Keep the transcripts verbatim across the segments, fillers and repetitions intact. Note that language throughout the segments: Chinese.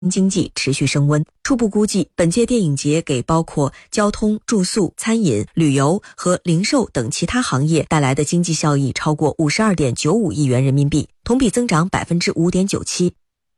经济持续升温。初步估计，本届电影节给包括交通、住宿、餐饮、旅游和零售等其他行业带来的经济效益超过五十二点九五亿元人民币，同比增长百分之五点九七。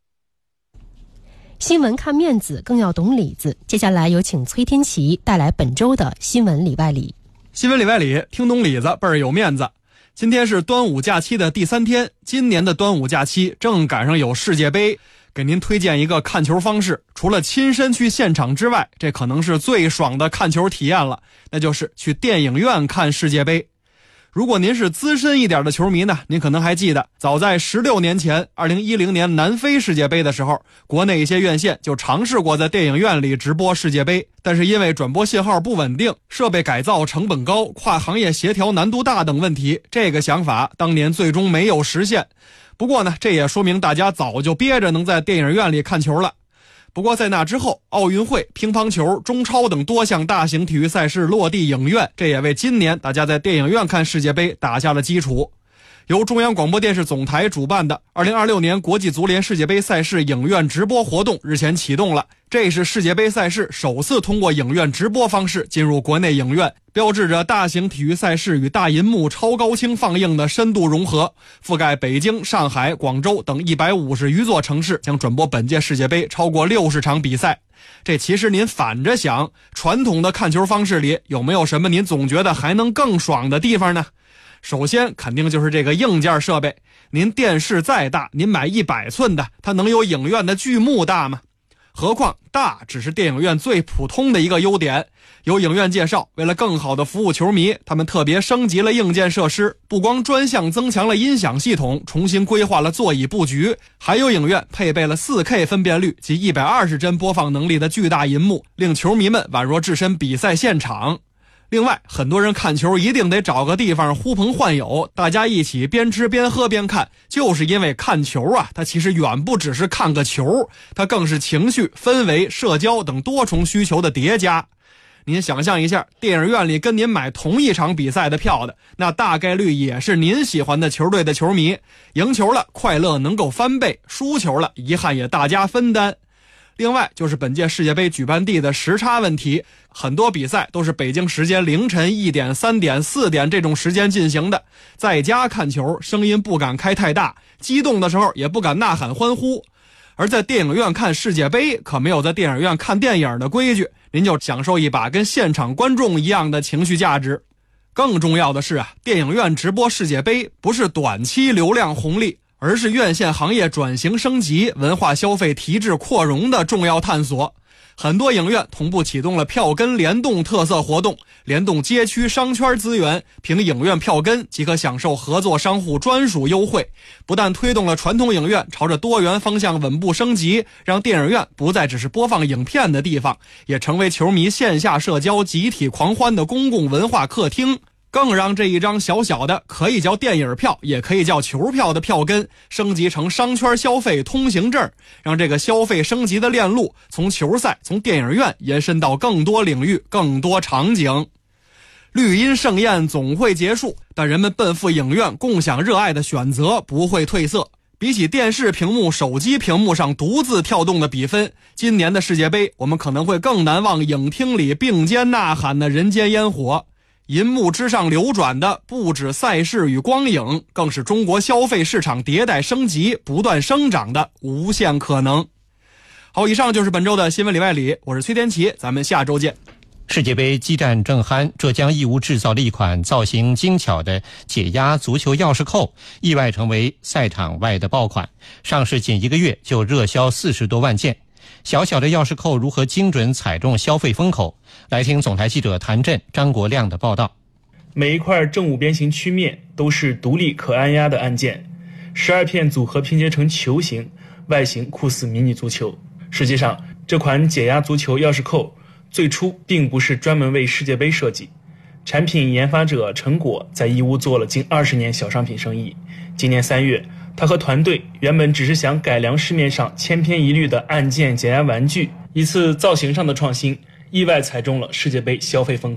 新闻看面子，更要懂里子。接下来有请崔天琪带来本周的新闻里外里。 新闻里外里，听懂里子倍儿有面子。今天是端午假期的第三天，今年的端午假期正赶上有世界杯，给您推荐一个看球方式。除了亲身去现场之外，这可能是最爽的看球体验了，那就是去电影院看世界杯。如果您是资深一点的球迷呢，您可能还记得，早在十六年前二零一零年南非世界杯的时候，国内一些院线就尝试过在电影院里直播世界杯，但是因为转播信号不稳定、设备改造成本高、跨行业协调难度大等问题，这个想法当年最终没有实现。不过呢，这也说明大家早就憋着能在电影院里看球了。不过在那之后，奥运会、乒乓球、中超等多项大型体育赛事落地影院，这也为今年大家在电影院看世界杯打下了基础。由中央广播电视总台主办的二零二六年国际足联世界杯赛事影院直播活动日前启动了，这是世界杯赛事首次通过影院直播方式进入国内影院，标志着大型体育赛事与大银幕超高清放映的深度融合，覆盖北京、上海、广州等一百五十余座城市，将转播本届世界杯超过六十场比赛。这其实您反着想，传统的看球方式里有没有什么您总觉得还能更爽的地方呢？首先肯定就是这个硬件设备，您电视再大，您买一百寸的，它能有影院的剧目大吗？何况大只是电影院最普通的一个优点。有影院介绍，为了更好的服务球迷，他们特别升级了硬件设施，不光专项增强了音响系统，重新规划了座椅布局，还有影院配备了 四K 分辨率及一百二十帧播放能力的巨大银幕，令球迷们宛若置身比赛现场。另外，很多人看球一定得找个地方呼朋唤友，大家一起边吃边喝边看，就是因为看球啊，它其实远不只是看个球，它更是情绪、氛围、社交等多重需求的叠加。您想象一下，电影院里跟您买同一场比赛的票的，那大概率也是您喜欢的球队的球迷，赢球了快乐能够翻倍，输球了遗憾也大家分担。另外就是本届世界杯举办地的时差问题，很多比赛都是北京时间凌晨一点、三点、四点这种时间进行的，在家看球声音不敢开太大，激动的时候也不敢呐喊欢呼。而在电影院看世界杯可没有在电影院看电影的规矩，您就享受一把跟现场观众一样的情绪价值。更重要的是啊，电影院直播世界杯不是短期流量红利，而是院线行业转型升级、文化消费提质扩容的重要探索。很多影院同步启动了票根联动特色活动，联动街区商圈资源，凭影院票根即可享受合作商户专属优惠。不但推动了传统影院朝着多元方向稳步升级，让电影院不再只是播放影片的地方，也成为球迷线下社交集体狂欢的公共文化客厅。更让这一张小小的可以叫电影票也可以叫球票的票根升级成商圈消费通行证，让这个消费升级的链路从球赛、从电影院延伸到更多领域、更多场景。绿茵盛宴总会结束，但人们奔赴影院共享热爱的选择不会褪色。比起电视屏幕、手机屏幕上独自跳动的比分，今年的世界杯我们可能会更难忘影厅里并肩呐喊的人间烟火。银幕之上流转的不止赛事与光影，更是中国消费市场迭代升级、不断生长的无限可能。好，以上就是本周的新闻里外里，我是崔天琪，咱们下周见。 世界杯激战正酣，浙江义乌制造了一款造型精巧的解压足球钥匙扣，意外成为赛场外的爆款，上市仅一个月就热销四十多万件。小小的钥匙扣如何精准踩中消费风口？来听总台记者谭震、张国亮的报道。 每一块正五边形曲面都是独立可按压的按键，十二片组合拼接成球形，外形酷似迷你足球。实际上，这款解压足球钥匙扣最初并不是专门为世界杯设计，产品研发者陈果在义乌做了近二十年小商品生意。今年三月，他和团队原本只是想改良市面上千篇一律的按键解压玩具，一次造型上的创新意外踩中了世界杯消费风口。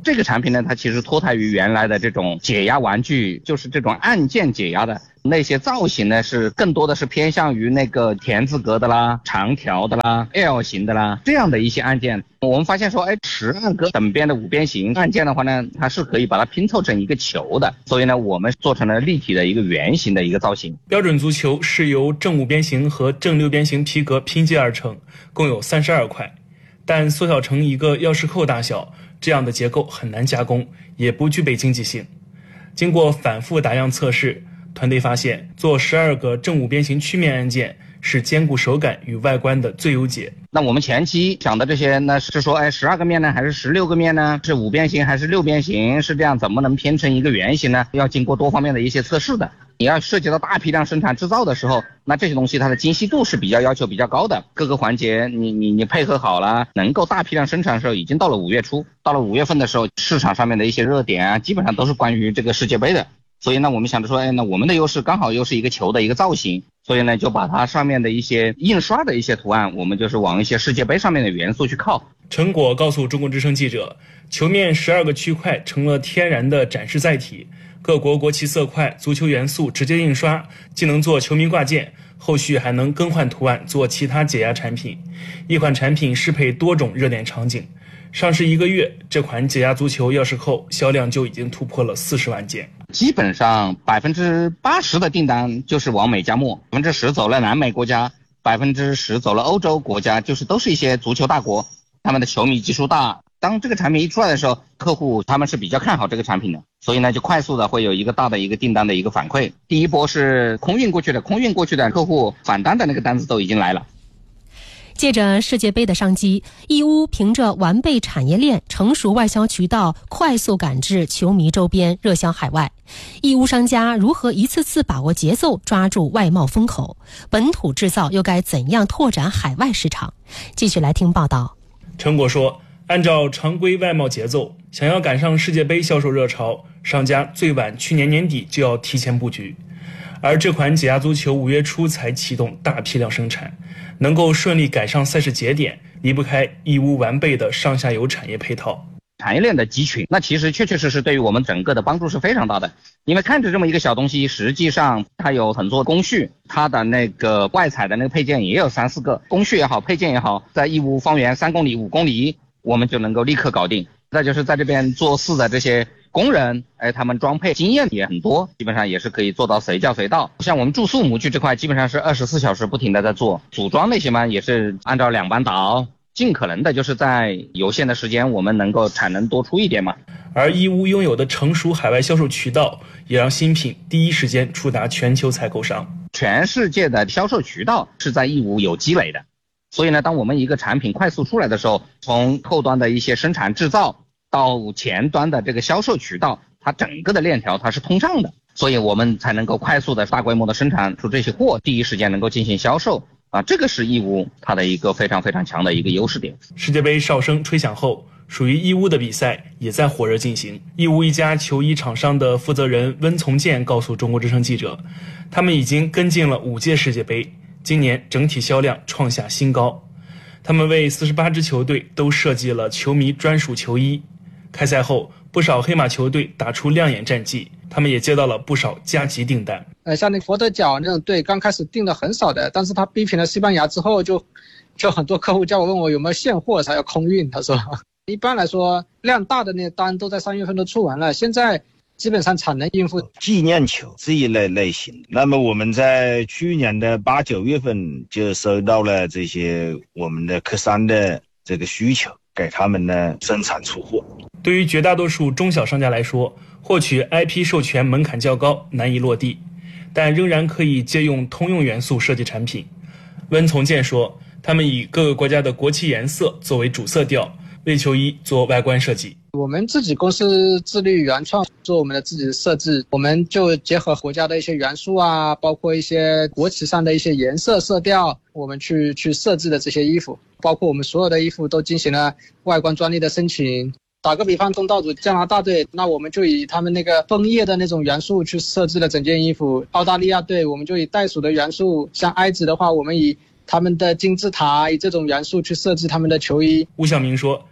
这个产品呢，它其实脱胎于原来的这种解压玩具，就是这种按键解压的。那些造型呢，是更多的是偏向于那个田字格的啦、长条的啦、L 型的啦，这样的一些按键。我们发现说，哎，十二个等边的五边形按键的话呢，它是可以把它拼凑成一个球的。所以呢，我们做成了立体的一个圆形的一个造型。 标准足球是由正五边形和正六边形皮革拼接而成，共有三十二块，但缩小成一个钥匙扣大小，这样的结构很难加工，也不具备经济性。经过反复打样测试，团队发现做十二个正五边形曲面按键是兼顾手感与外观的最优解。 那我们前期讲的这些呢，是说，哎，十二个面呢，还是十六个面呢？是五边形还是六边形？是这样，怎么能拼成一个圆形呢？要经过多方面的一些测试的。你要涉及到大批量生产制造的时候，那这些东西它的精细度是比较要求比较高的，各个环节你你你配合好了，能够大批量生产的时候，已经到了五月初，到了五月份的时候，市场上面的一些热点啊，基本上都是关于这个世界杯的。所以呢，我们想着说，哎，那我们的优势刚好又是一个球的一个造型，所以呢，就把它上面的一些印刷的一些图案，我们就是往一些世界杯上面的元素去靠。 陈果告诉中国之声记者，球面十二个区块成了天然的展示载体，各国国旗色块、足球元素直接印刷，既能做球迷挂件，后续还能更换图案做其他解压产品。一款产品适配多种热点场景。上市一个月，这款解压足球钥匙扣销量就已经突破了四十万件。 基本上百分之八十的订单就是往美加墨，百分之十走了南美国家，百分之十走了欧洲国家，就是都是一些足球大国，他们的球迷基数大。当这个产品一出来的时候，客户他们是比较看好这个产品的，所以呢，就快速的会有一个大的一个订单的一个反馈。第一波是空运过去的，空运过去的客户返单的那个单子都已经来了。 借着世界杯的商机，义乌凭着完备产业链、成熟外销渠道，快速赶制球迷周边，热销海外。义乌商家如何一次次把握节奏，抓住外贸风口？本土制造又该怎样拓展海外市场？继续来听报道。 陈果说，按照常规外贸节奏，想要赶上世界杯销售热潮，商家最晚去年年底就要提前布局。而这款解压足球五月初才启动大批量生产，能够顺利赶上赛事节点，离不开义乌完备的上下游产业配套。 产业链的集群，那其实确确实实对于我们整个的帮助是非常大的。因为看着这么一个小东西，实际上它有很多工序，它的那个外采的那个配件也有三四个，工序也好，配件也好，在义乌方圆三公里、五公里，我们就能够立刻搞定。再就是在这边做事的这些工人，哎，他们装配经验也很多，基本上也是可以做到随叫随到。像我们注塑模具这块，基本上是二十四小时不停的在做。组装那些嘛，也是按照两班倒，尽可能的就是在有限的时间，我们能够产能多出一点嘛。 而义乌拥有的成熟海外销售渠道，也让新品第一时间触达全球采购商。 全世界的销售渠道是在义乌有积累的，所以呢，当我们一个产品快速出来的时候，从后端的一些生产制造到前端的这个销售渠道，它整个的链条它是通畅的，所以我们才能够快速的大规模的生产出这些货，第一时间能够进行销售啊，这个是义乌它的一个非常非常强的一个优势点。 世界杯哨声吹响后，属于义乌的比赛也在火热进行。义乌一家球衣厂商的负责人温从建告诉中国之声记者，他们已经跟进了五届世界杯，今年整体销量创下新高。他们为四十八支球队都设计了球迷专属球衣。开赛后，不少黑马球队打出亮眼战绩，他们也接到了不少加急订单。 呃，像那佛得角那种队，刚开始订的很少的，但是他逼平了西班牙之后就，就很多客户叫我问我有没有现货才要空运。他说，一般来说量大的那单都在三月份都出完了，现在基本上产能应付。 纪念球这一类类型，那么我们在去年的八九月份就收到了这些我们的客商的这个需求，给他们呢生产出货。 对于绝大多数中小商家来说，获取 I P 授权门槛较高，难以落地，但仍然可以借用通用元素设计产品。温从建说，他们以各个国家的国旗颜色作为主色调，为球衣做外观设计。 我们自己公司自律原创，做我们的自己的设置，我们就结合国家的一些元素啊，包括一些国旗上的一些颜色色调，我们去去设置的这些衣服，包括我们所有的衣服都进行了外观专利的申请。打个比方，东道主加拿大队，那我们就以他们那个枫叶的那种元素去设置了整件衣服。澳大利亚队，我们就以袋鼠的元素，像埃及的话，我们以他们的金字塔以这种元素去设置他们的球衣。 吴晓明说，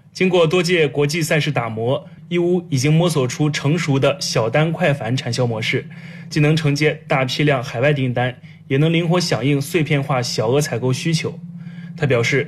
经过多届国际赛事打磨，义乌已经摸索出成熟的小单快繁产销模式，既能承接大批量海外订单，也能灵活响应碎片化小额采购需求。他表示，